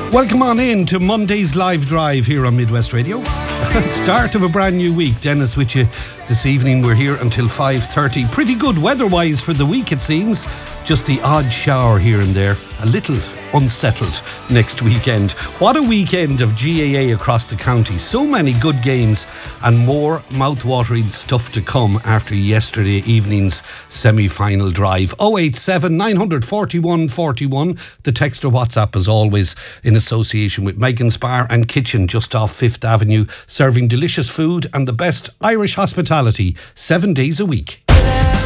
Welcome on in to Monday's live drive here on Midwest Radio. Start of a brand new week. Dennis with you this evening. We're here until 5:30. Pretty good weather-wise for the week, it seems. Just the odd shower here and there. A little unsettled next weekend. What a weekend of GAA across the county. So many good games and more mouth-watering stuff to come after yesterday evening's semi-final drive. 087 941 41. The text or WhatsApp, as always, in association with Megan's Bar and Kitchen just off 5th Avenue, serving delicious food and the best Irish hospitality 7 days a week.